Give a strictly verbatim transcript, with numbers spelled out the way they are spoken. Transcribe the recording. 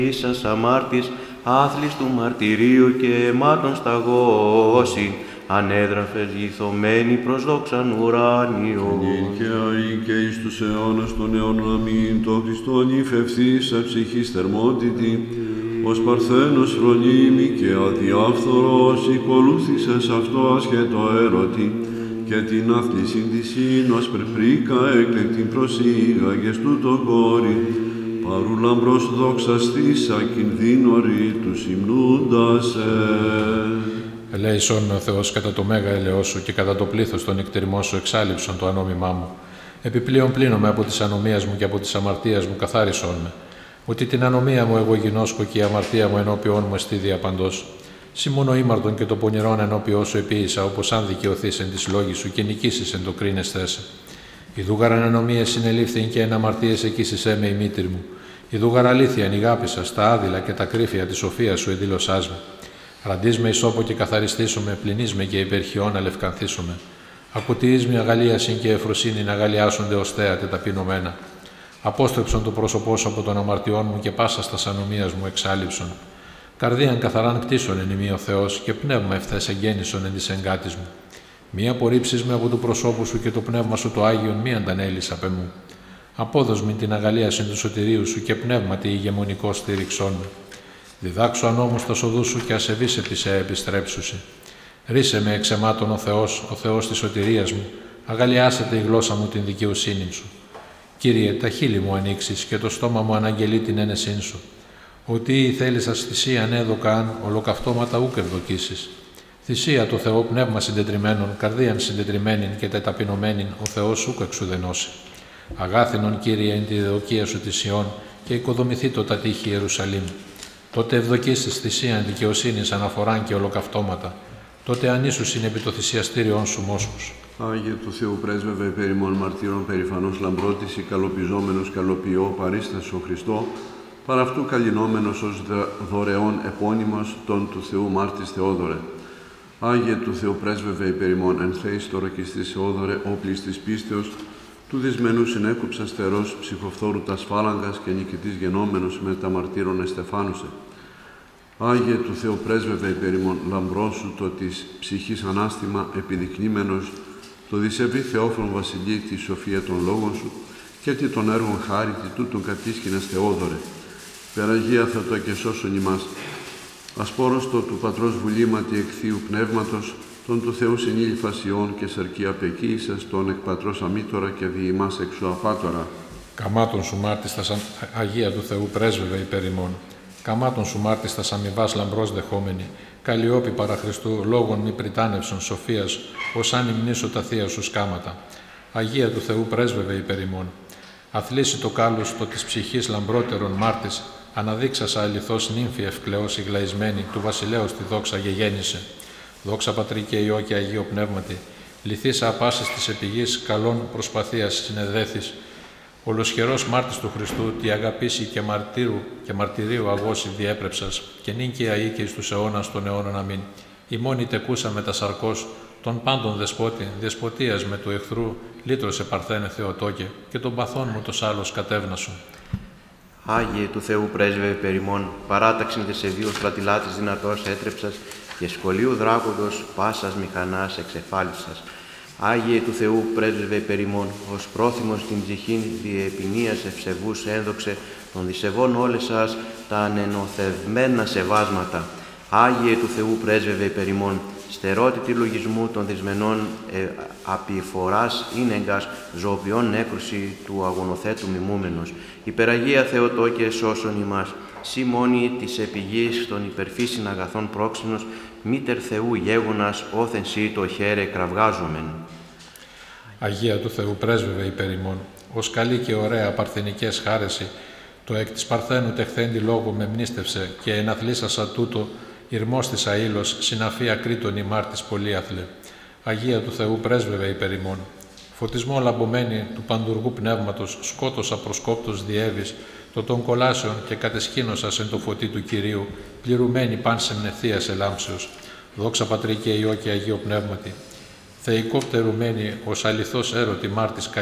Ίσας αμάρτης, άθλης του μαρτυρίου και αιμάτων σταγώσει, ανέδραφες γηθωμένη προς δόξαν ουράνιο. Και αεί και εις τους αιώνας των αιώνων αμήν, το Χριστόν υφευθήσα ψυχής θερμότητη, ως παρθένος φρονίμη και αδιάφθορος, οικολούθησες αυτό ασχέτω έρωτη, και την άθληση της ίνος περπρίκα έκλεκτην προσήγαγες τούτο κόρη, παρού λαμπρός δοξαστήσα κινδύνωρη τους υμνούντας ε. Ελέησόν με ο Θεός κατά το μέγα ελαιός σου και κατά το πλήθος των εκτερμών σου εξάλληψον το ανόμημά μου. Επιπλέον πλύνομαι από τις ανομίας μου και από τις αμαρτίας μου καθάρισόν με. Ότι την ανομία μου εγώ γινώσκω και η αμαρτία μου ενώπιόν μου εστίδια παντός. Σύ μόνο ήμαρτον και το πονηρόν ενώπιό σου επίησα, όπως αν δικαιωθείς εν της λόγης σου και νικήσεις εν το κρίνες θέσε. Ιδούγαραν ανομίες συνελήφθην και εν αμαρτίες εκείσισέ με η μήτρη μου. Ιδούγαρ αλήθεια νηγάπησα στα άδειλα και τα κρύφια της σοφίας σου εδήλωσάς με. Ραντείς με ισόπο και καθαριστήσομαι, πλυνείς με και υπερχιών αλευκανθήσομαι. Ακουτιείς με αγαλίασιν και εφροσύνην αγαλιάσονται ως θέατε ταπεινωμένα. Απόστρεψον το πρόσωπό σου από των αμαρτιών μου και πάσα στα ανομίας μου εξάλληψον. Καρδίαν καθαράν κτίσον εν ημί ο Θεός και πνεύμα ευθές εγγέννησον εν της εγκάτης μου. Μη απορρίψεις με από του προσώπου σου και το πνεύμα σου το Άγιον μη αντανέλεις απ' εμού. Απόδοσμην την αγαλίασιν του σωτηρίου σου και πνεύματι ηγεμονικό στήριξόν με. Διδάξω ανώμως τα σοδού σου και ασεβείς επί σε επιστρέψουσι. Ρίσε με εξαιμάτων ο Θεός, ο Θεός της σωτηρίας μου, αγαλιάσετε η γλώσσα μου την δικαιοσύνη σου. Κύριε, τα χείλη μου ανοίξεις και το στόμα μου αναγγελεί την ένεσήν σου. Ότι η θέλησας θυσία ανέδωκα αν ολοκαυτώματα ούκ ευδοκίσεις. Θυσία το Θεό πνεύμα συντετριμένων, καρδίαν συντετριμένην και τεταπεινωμένην ο Θεός ούκ εξουδενώσει. Αγάθινον Κύριε εν τη δεδοκία σου της Ιών και οικοδομηθεί το τα τείχη Ιερουσαλήμ. Τότε ευδοκίσεις θυσίαν δικαιοσύνης αναφοράν και ολοκαυτώματα. Τότε ανήσουσιν επί το θυσιαστήριον σου μόσχους. Άγιε του Θεού πρέσβευε περί ημών μαρτύρων περηφανός λαμπρότης, καλοπιζόμενος καλοποιώ παρίσταση ο Χριστό, παρά αυτού καλλινόμενος ως δωρεών επώνυμος των του Θεού μάρτης Θεόδωρε. Άγιε του Θεού πρέσβευε υπέρ ημών εν θέης τωρακιστής Θεόδωρε, όπλης της πίστεως, του δυσμενού συνέκουψα στερός ψυχοφθόρου τας φάλαγγας και νικητής γενόμενος με τα μαρτύρων εστεφάνουσε. Άγιε του Θεού πρέσβευε υπέρ ημών λαμπρό σου το της ψυχής ανάστημα επιδεικνύμενος, το δισεβή Θεόφρον βασιλεί τη σοφία των λόγων σου και τι των έργων χάριτι τούτων κατήσκηνας Θεόδωρε. Περαγία Θεοτό και σώσον ημάς. Ασπόρωστο του Πατρός βουλήματι εκ Θείου Πνεύματος, τον του Θεού συνήλυφας Υιών και σαρκή απεκοίησας, τον εκ Πατρός αμήτωρα και δι' ημάς εξω απάτωρα. Καμάτων σου μάρτιστας Αγία του Θεού πρέσβευε υπέρ ημών. Καμάτων σου μάρτιστας αμοιβάς λαμπρός δεχόμενη. Καλλιόπη παρά Χριστού λόγων μη πριτάνευσον σοφίας, ως αν υμνήσω τα θεία σου σκάματα. Αγία του Θεού πρέσβευε υπέρ ημών. Αθλήσει το κάλος το της ψυχής λαμπρότερον μάρτης, αναδείξασα αληθώς νύμφη ευκλαιός ηγλαϊσμένη, του βασιλέως τη δόξα γεγέννησε. Δόξα Πατρί και Υιό και Αγίο Πνεύματι, λυθήσα απάσης της επιγής καλών προσπαθίας συνεδέθης, ολοσχερός μάρτης του Χριστού, τη αγαπήσει και μαρτύρου και μαρτυρίου αγώση διέπρεψας, και νυν και αεί και εις τους αιώνας των αιώνων αμήν. Η μόνη τεκούσα με τα σαρκός, των πάντων δεσπότη, δεσποτείας με του εχθρού, λύτρωσε Παρθένε Θεοτόκε, και τον παθών μου τος άλλος κατέβνασον. Άγιε του Θεού πρέσβευε περ ημών, παράταξιν τε σε δύο στρατιλάτης δυνατός έτρεψας, και σχολείου δράκοντος πάσας μηχανάς εξεφάλισας. Άγιε του Θεού πρέσβευε περ ημών, ως πρόθυμος την ψυχήν διεπινίας ευσεβούς ένδοξε, των δισεβών όλες σας τα ανενοθευμένα σεβάσματα. Άγιε του Θεού πρέσβευε περ ημών, στερότητη λογισμού των δυσμενών ε, απειφοράς ίνεγκας, ζωοποιών νέκρουση του αγωνοθέτου μιμούμενος. Υπεραγία Θεοτόκε σώσον ημάς, σύ μόνη της επιγής των υπερφύσιν αγαθών πρόξενος, μήτερ Θεού γέγονας, όθεν σύ το χαίρε κραυγάζομεν. Αγία του Θεού πρέσβευε υπέρ ημών, ως καλή και ωραία παρθενικές χάρεση, το εκ της Παρθένου τεχθέντη λόγο με μνήστευσε και εναθλήσασα τούτο, ηρμός της αήλος, συναφή ακρίτων ημάρτης πολύαθλε. Αγία του Θεού πρέσβευε υπέρ ημών. Φωτισμό λαμπομένη του παντουργού πνεύματος, σκότωσα προσκόπτος διέβης, το των κολάσεων και κατεσκήνωσας εν το φωτί του Κυρίου, πληρουμένη παν σε μνεθείας ελάμψεως. Δόξα Πατρί και Υιό και Αγίο Πνεύματι. Θεϊκό πτερουμένη ως αληθώς έρωτη μάρτης